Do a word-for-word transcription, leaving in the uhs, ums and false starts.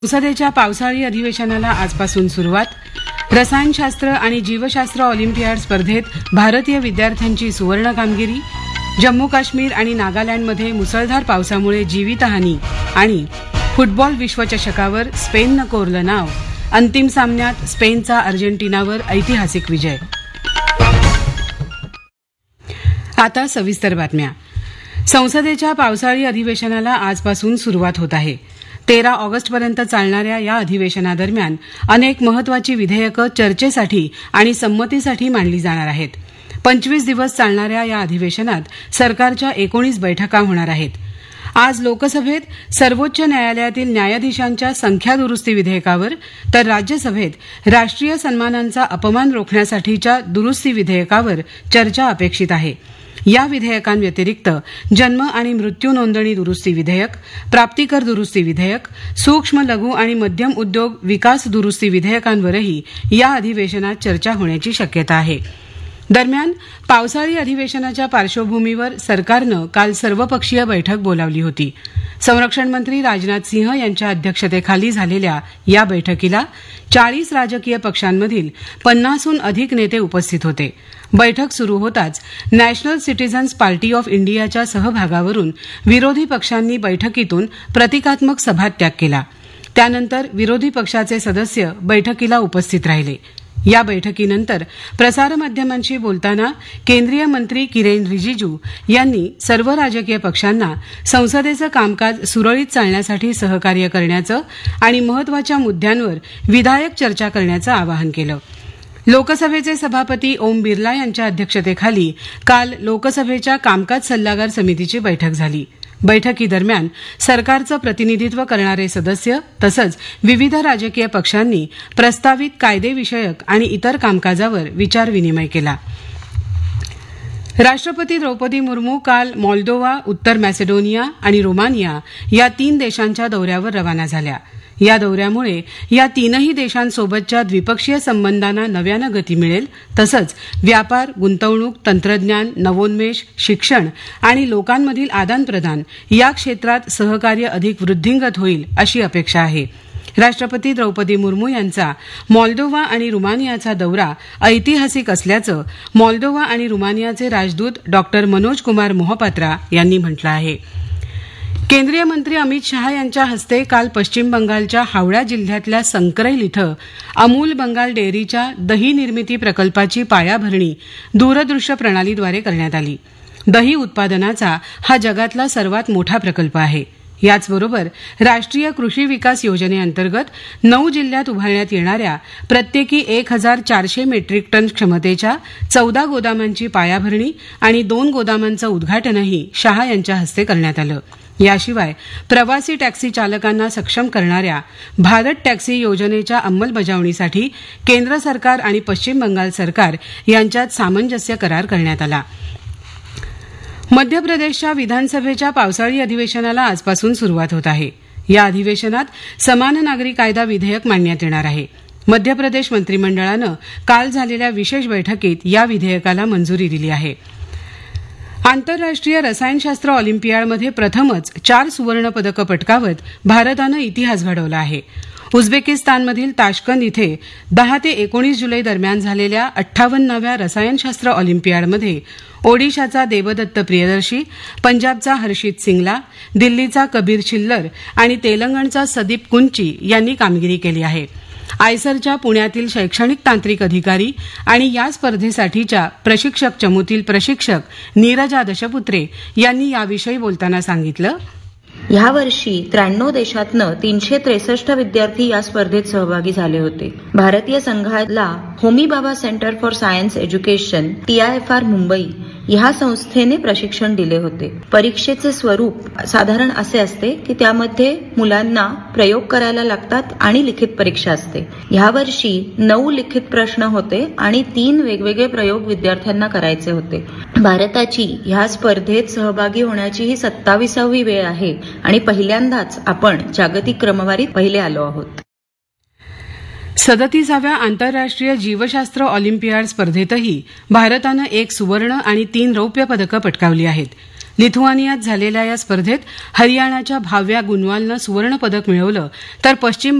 संसदेच्या पावसाळी अधिवेशनाला आजपासून सुरुवात. रसायनशास्त्र आणि जीवशास्त्र ऑलिम्पियाड स्पर्धेत भारतीय विद्यार्थ्यांची सुवर्ण कामगिरी. जम्मू काश्मीर आणि नागालँडमध्ये मुसळधार पावसामुळे जीवितहानी. आणि फुटबॉल विश्वचषकावर स्पेननं कोरलं नाव. अंतिम सामन्यात स्पेनचा अर्जेंटिनावर ऐतिहासिक विजय. आता सविस्तर बातम्या. संसदेच्या पावसाळी अधिवेशनाला आजपासून सुरुवात होत आहे. तेरा ऑगस्टपर्यंत चालणाऱ्या या अधिवेशनादरम्यान अनेक महत्वाची विधेयकं चर्चेसाठी आणि संमतीसाठी मांडली जाणार आहेत. पंचवीस दिवस चालणाऱ्या या अधिवेशनात सरकारच्या एकोणीस बैठका होणार आहेत. आज लोकसभेत सर्वोच्च न्यायालयातील न्यायाधीशांच्या संख्या दुरुस्ती विधेयकावर तर राज्यसभेत राष्ट्रीय सन्मानांचा अपमान रोखण्यासाठीच्या दुरुस्ती विधेयकावर चर्चा अपेक्षित आहे. या विधेयकांव्यतिरिक्त जन्म आणि मृत्यू नोंदणी दुरुस्ती विधेयक, प्राप्तिकर दुरुस्ती विधेयक, सूक्ष्म लघु आणि मध्यम उद्योग विकास दुरुस्ती विधेयकांवरही या अधिवेशनात चर्चा होण्याची शक्यता आहे. दरम्यान पावसाळी अधिवेशनाच्या पार्श्वभूमीवर सरकारनं काल सर्वपक्षीय बैठक बोलावली होती. संरक्षण मंत्री राजनाथ सिंह यांच्या अध्यक्षतेखाली झालेल्या या बैठकीला चाळीस राजकीय पक्षांमधील पन्नासहून अधिक नेते उपस्थित होते. बैठक सुरू होताच नॅशनल सिटीझन्स पार्टी ऑफ इंडियाच्या सहभागावरून विरोधी पक्षांनी बैठकीतून प्रतिकात्मक सभात्याग केला. त्यानंतर विरोधी पक्षाचे सदस्य बैठकीला उपस्थित राहिले. या बैठकीनंतर प्रसारमाध्यमांशी बोलताना केंद्रीय मंत्री किरेन रिजिजू यांनी सर्व राजकीय पक्षांना संसदेचं कामकाज सुरळीत चालण्यासाठी सहकार्य करण्याचं आणि महत्वाच्या मुद्द्यांवर विधायक चर्चा करण्याचं आवाहन केलं. लोकसभेचे सभापती ओम बिर्ला यांच्या अध्यक्षतेखाली काल लोकसभेच्या कामकाज सल्लागार समितीची बैठक झाली. बैठकीदरम्यान सरकारचं प्रतिनिधित्व करणारे सदस्य तसंच विविध राजकीय पक्षांनी प्रस्तावित कायदेविषयक आणि इतर कामकाजावर विचारविनिमय केला. राष्ट्रपती द्रौपदी मुर्मू काल मॉल्दोवा, उत्तर मॅसेडोनिया आणि रोमानिया या तीन देशांच्या दौऱ्यावर रवाना झाल्या. या दौऱ्यामुळे या तीनही देशांसोबतच्या द्विपक्षीय संबंधांना नव्यानं गती मिळेल तसंच व्यापार, गुंतवणूक, तंत्रज्ञान, नवोन्मेष, शिक्षण आणि लोकांमधील आदानप्रदान या क्षेत्रात सहकार्य अधिक वृद्धिंगत होईल अशी अपेक्षा आहे. राष्ट्रपती द्रौपदी मुर्मू यांचा मॉल्दोवा आणि रुमानियाचा दौरा ऐतिहासिक असल्याचं मॉल्दोवा आणि रुमानियाचे राजदूत डॉक्टर मनोज कुमार मोहपात्रा यांनी म्हटलं आहे. केंद्रीय मंत्री अमित शहा यांच्या हस्ते काल पश्चिम बंगालच्या हावडा जिल्ह्यातल्या संक्रैल इथं अमूल बंगाल डेअरीच्या दही निर्मिती प्रकल्पाची पायाभरणी दूरदृश्य प्रणालीद्वारे करण्यात आली. दही उत्पादनाचा हा जगातला सर्वात मोठा प्रकल्प आहे. याचबरोबर राष्ट्रीय कृषी विकास योजनेअंतर्गत नऊ जिल्ह्यात उभारण्यात येणाऱ्या प्रत्येकी एक हजार चारशे मेट्रिक टन क्षमतेच्या चौदा गोदामांची पायाभरणी आणि दोन गोदामांचं उद्घाटनही शहा यांच्या हस्ते करण्यात आलं. याशिवाय प्रवासी टॅक्सी चालकांना सक्षम करणाऱ्या भारत टॅक्सी योजनेच्या अंमलबजावणीसाठी केंद्र सरकार आणि पश्चिम बंगाल सरकार यांच्यात सामंजस्य करार करण्यात आला. मध्य प्रदेशच्या विधानसभेच्या पावसाळी अधिवेशनाला आजपासून सुरुवात होत आहे. या अधिवेशनात समान नागरी कायदा विधेयक मांडण्यात येणार आहे. मध्य प्रदेश मंत्रिमंडळानं काल झालेल्या विशेष बैठकीत या विधेयकाला मंजुरी दिली आहे. आंतरराष्ट्रीय रसायनशास्त्र ऑलिम्पियाडमध्ये प्रथमच चार सुवर्ण पदकं पटकावत भारतानं इतिहास घडवला आहे. उझबेकिस्तानमधील ताश्कंद इथे दहा ते एकोणीस जुलै दरम्यान झालेल्या अठ्ठावन्नाव्या रसायनशास्त्र ऑलिम्पियाडमध्ये ओडिशाचा देवदत्त प्रियदर्शी, पंजाबचा हर्षित सिंगला, दिल्लीचा कबीर छिल्लर आणि तेलंगणचा सदीप कुंची यांनी कामगिरी केली आहे. आयसरच्या पुण्यातील शैक्षणिक तांत्रिक अधिकारी आणि या स्पर्धेसाठीच्या प्रशिक्षक चमूतील प्रशिक्षक नीरजा दशपुत्रे यांनी याविषयी बोलताना सांगितलं. यावर्षी त्र्याण्णव देशातनं तीनशे त्रेसष्ट विद्यार्थी या स्पर्धेत सहभागी झाले होते. भारतीय संघाला Homi Bhabha centre for science education T I F R Mumbai ह्या संस्थेने प्रशिक्षण दिले होते. परीक्षेचे स्वरूप साधारण असे असते की त्यामध्ये मुलांना प्रयोग करायला लागतात आणि लिखित परीक्षा असते. यावर्षी नऊ लिखित प्रश्न होते आणि तीन वेगवेगळे प्रयोग विद्यार्थ्यांना करायचे होते. भारताची ह्या स्पर्धेत सहभागी होण्याची ही सत्ताविसावी वेळ आहे आणि पहिल्यांदाच आपण जागतिक क्रमवारीत पहिले आलो आहोत. सदतीसाव्या आंतरराष्ट्रीय जीवशास्त्र ऑलिम्पियाड स्पर्धेतही भारतानं एक सुवर्ण आणि तीन रौप्य पदकं पटकावली आहेत. लिथुआनियात झालेल्या या स्पर्धेत हरियाणाच्या भाव्या गुनवालनं सुवर्ण पदक मिळवलं तर पश्चिम